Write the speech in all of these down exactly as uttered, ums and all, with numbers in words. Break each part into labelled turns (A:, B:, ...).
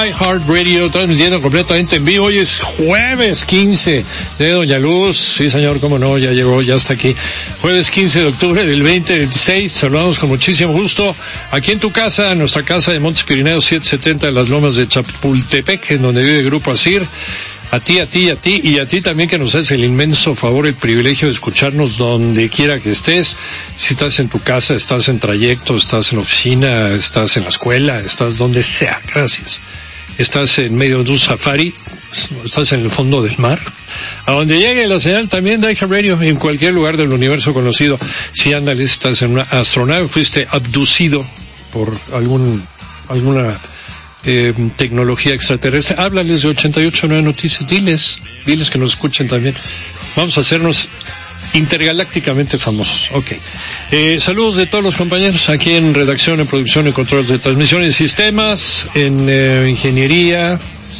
A: iHeartRadio, transmitiendo completamente en vivo. Hoy es jueves quince de Doña Luz. Sí, señor, cómo no, ya llegó, ya está aquí. Jueves quince de octubre del veinte veintiséis. Saludamos con muchísimo gusto aquí en tu casa, nuestra casa de Montes Pirineos setecientos setenta de las Lomas de Chapultepec, en donde vive Grupo Asir. A ti, a ti, a ti, y a ti también, que nos haces el inmenso favor, el privilegio de escucharnos donde quiera que estés. Si estás en tu casa, estás en trayecto, estás en la oficina, estás en la escuela, estás donde sea. Gracias. Estás en medio de un safari, estás en el fondo del mar, a donde llegue la señal también de iHeartRadio, en cualquier lugar del universo conocido. Si ándale, estás en una astronave, fuiste abducido por algún, alguna... Eh, tecnología extraterrestre, háblales de ochenta y ocho nueve Noticias, diles, diles que nos escuchen también. Vamos a hacernos intergalácticamente famosos. Ok. Eh, saludos de todos los compañeros aquí en redacción, en producción, en control de transmisión, en sistemas, en eh, ingeniería,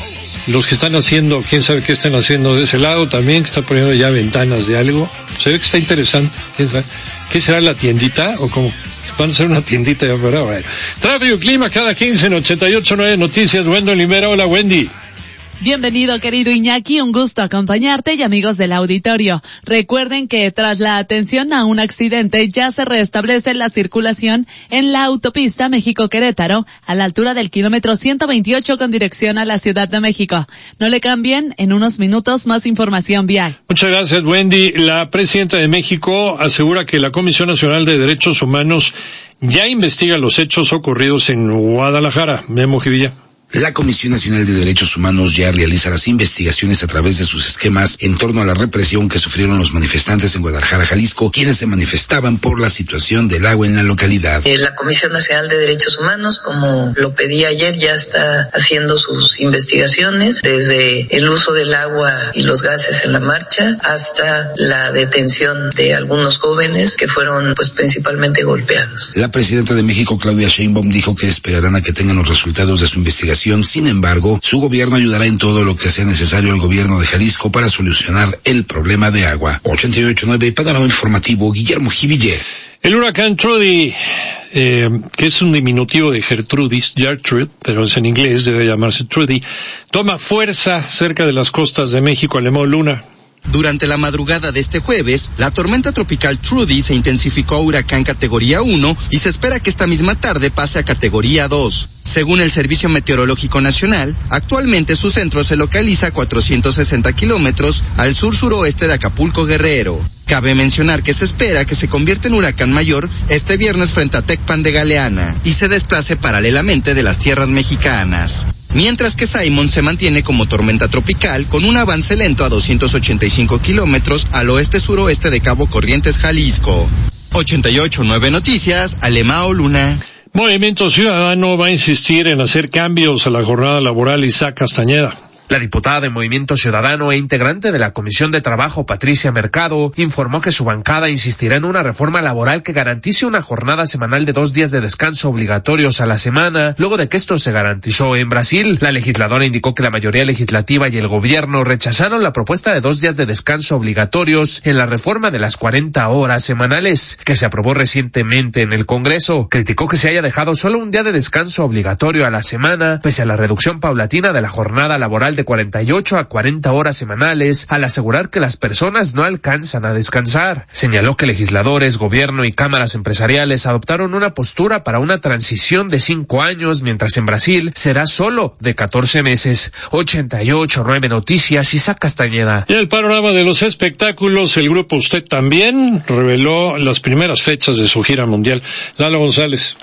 A: los que están haciendo, quién sabe qué están haciendo de ese lado también, que están poniendo ya ventanas de algo. Se ve que está interesante. ¿Quién sabe? ¿Qué será, la tiendita? ¿O cómo? Van a ser una tiendita ya fuera. Bueno. Tráfico y clima cada quince en ochenta y ocho nueve Noticias. Wendy Olivera, hola Wendy.
B: Bienvenido, querido Iñaki, un gusto acompañarte y amigos del auditorio. Recuerden que tras la atención a un accidente ya se restablece la circulación en la autopista México-Querétaro a la altura del kilómetro ciento veintiocho con dirección a la Ciudad de México. No le cambien, en unos minutos más información vial.
A: Muchas gracias, Wendy. La presidenta de México asegura que la Comisión Nacional de Derechos Humanos ya investiga los hechos ocurridos en Guadalajara. Memo Jivilla.
C: La Comisión Nacional de Derechos Humanos ya realiza las investigaciones a través de sus esquemas en torno a la represión que sufrieron los manifestantes en Guadalajara, Jalisco, quienes se manifestaban por la situación del agua en la localidad.
D: Eh, la Comisión Nacional de Derechos Humanos, como lo pedí ayer, ya está haciendo sus investigaciones, desde el uso del agua y los gases en la marcha hasta la detención de algunos jóvenes que fueron pues principalmente golpeados.
C: La presidenta de México, Claudia Sheinbaum, dijo que esperarán a que tengan los resultados de su investigación. Sin embargo, su gobierno ayudará en todo lo que sea necesario al gobierno de Jalisco para solucionar el problema de agua. ochenta y ocho nueve, Panorama Informativo, Guillermo Jiville.
A: El huracán Trudy, eh, que es un diminutivo de Gertrudis, Gertrude, pero es en inglés, debe llamarse Trudy, toma fuerza cerca de las costas de México. Alemão Luna.
E: Durante la madrugada de este jueves, la tormenta tropical Trudy se intensificó a huracán categoría uno y se espera que esta misma tarde pase a categoría dos. Según el Servicio Meteorológico Nacional, actualmente su centro se localiza a cuatrocientos sesenta kilómetros al sur-suroeste de Acapulco, Guerrero. Cabe mencionar que se espera que se convierta en huracán mayor este viernes frente a Tecpan de Galeana y se desplace paralelamente de las tierras mexicanas. Mientras que Simon se mantiene como tormenta tropical con un avance lento a doscientos ochenta y cinco kilómetros al oeste-suroeste de Cabo Corrientes, Jalisco. ochenta y ocho nueve Noticias, Alemão Luna.
A: Movimiento Ciudadano va a insistir en hacer cambios a la jornada laboral. Isaac Castañeda.
F: La diputada de Movimiento Ciudadano e integrante de la Comisión de Trabajo, Patricia Mercado, informó que su bancada insistirá en una reforma laboral que garantice una jornada semanal de dos días de descanso obligatorios a la semana, luego de que esto se garantizó en Brasil. La legisladora indicó que la mayoría legislativa y el gobierno rechazaron la propuesta de dos días de descanso obligatorios en la reforma de las cuarenta horas semanales, que se aprobó recientemente en el Congreso. Criticó que se haya dejado solo un día de descanso obligatorio a la semana, pese a la reducción paulatina de la jornada laboral de cuarenta y ocho a cuarenta horas semanales, al asegurar que las personas no alcanzan a descansar. Señaló que legisladores, gobierno y cámaras empresariales adoptaron una postura para una transición de cinco años, mientras en Brasil será solo de catorce meses. ochenta y ocho nueve Noticias, Isaac Castañeda.
A: Y el panorama de los espectáculos, el grupo Usted También reveló las primeras fechas de su gira mundial. Lalo González.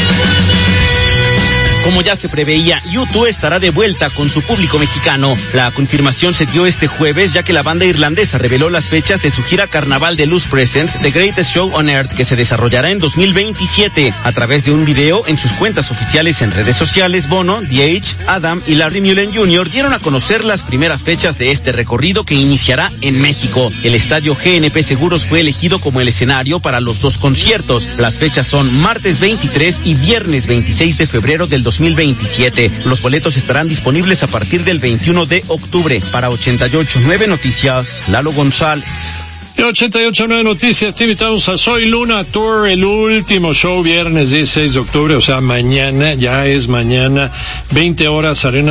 G: Como ya se preveía, U dos estará de vuelta con su público mexicano. La confirmación se dio este jueves, ya que la banda irlandesa reveló las fechas de su gira carnaval de Loose Presents, The Greatest Show on Earth, que se desarrollará en dos mil veintisiete. A través de un video en sus cuentas oficiales en redes sociales, Bono, The Edge, Adam y Larry Mullen junior dieron a conocer las primeras fechas de este recorrido que iniciará en México. El estadio G N P Seguros fue elegido como el escenario para los dos conciertos. Las fechas son martes veintitrés y viernes veintiséis de febrero del dos mil veintisiete. Los boletos estarán disponibles a partir del veintiuno de octubre. Para ochenta y ocho nueve Noticias, Lalo González.
A: Y ochenta y ocho nueve Noticias, te invitamos a Soy Luna Tour, el último show viernes dieciséis de octubre, o sea, mañana, ya es mañana, veinte horas, Arena